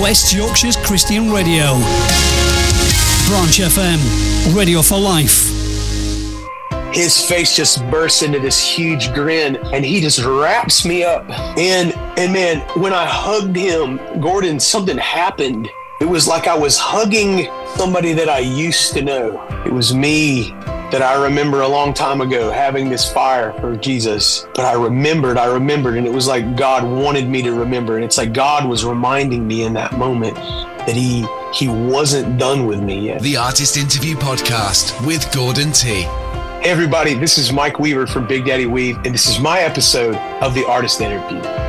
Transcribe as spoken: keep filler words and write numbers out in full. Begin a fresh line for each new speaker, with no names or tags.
West Yorkshire's Christian radio. Branch F M, radio for life.
His face just bursts into this huge grin, and he just wraps me up. And, and man, when I hugged him, Gordon, something happened. It was like I was hugging somebody that I used to know. It was me that I remember a long time ago having this fire for Jesus. But I remembered, I remembered, and it was like God wanted me to remember. And it's like God was reminding me in that moment that he, he wasn't done with me yet.
The Artist Interview Podcast with Gordon T.
Hey everybody, this is Mike Weaver from Big Daddy Weave, and this is my episode of The Artist Interview.